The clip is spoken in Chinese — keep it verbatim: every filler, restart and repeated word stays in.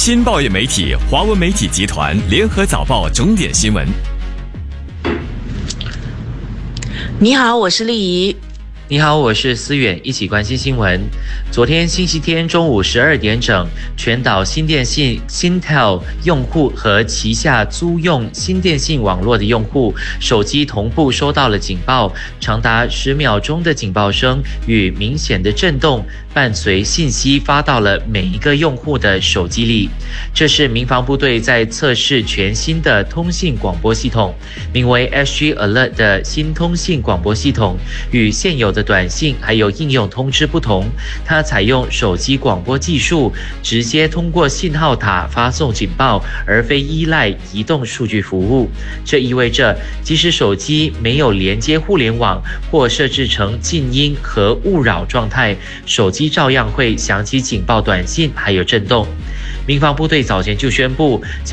新报业媒体华文媒体集团联合早报重点新闻。 你好，我是丽怡。 你好，我是思远，一起关心新闻。昨天星期天中午十二点整，全岛新电信 Singtel 用户和旗下租用新电信网络的用户，手机同步收到了警报，长达十秒钟的警报声与明显的震动，伴随信息发到了每一个用户的手机里。这是民防部队在测试全新的通信广播系统，名为 S G Alert 的新通信广播系统，与现有的短信还有应用通知不同，它采用手机广播技术，直接通过信号塔发送警报，而非依赖移动数据服务。这意味着，即使手机没有连接互联网或设置成静音和勿扰状态，手机照样会响起警报短信还有震动。民防部队早前就宣布